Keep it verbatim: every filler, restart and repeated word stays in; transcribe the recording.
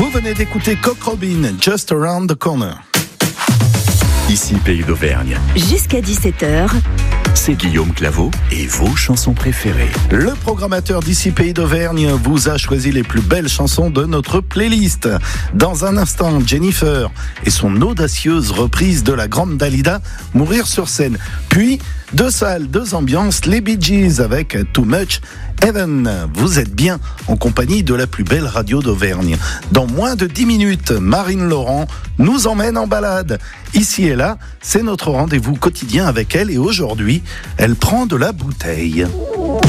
Vous venez d'écouter Cock Robin, Just Around the Corner. Ici Pays d'Auvergne. Jusqu'à dix-sept heures. C'est Guillaume Claveau et vos chansons préférées. Le programmateur d'ici Pays d'Auvergne vous a choisi les plus belles chansons de notre playlist. Dans un instant, Jennifer et son audacieuse reprise de la grande Dalida, Mourir sur scène. Puis, deux salles, deux ambiances, les Bee Gees avec Too Much Heaven. Vous êtes bien en compagnie de la plus belle radio d'Auvergne. Dans moins de dix minutes, Marine Laurent nous emmène en balade. Ici et là, c'est notre rendez-vous quotidien avec elle et aujourd'hui, elle prend de la bouteille.